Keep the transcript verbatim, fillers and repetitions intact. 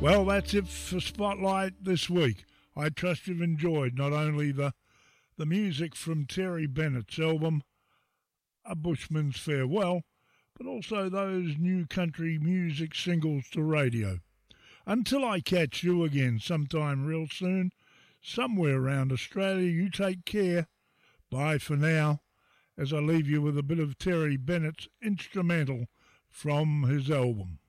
Well, that's it for Spotlight this week. I trust you've enjoyed not only the, the music from Terry Bennett's album, A Bushman's Farewell, but also those new country music singles to radio. Until I catch you again sometime real soon, somewhere around Australia, you take care. Bye for now, as I leave you with a bit of Terry Bennett's instrumental from his album.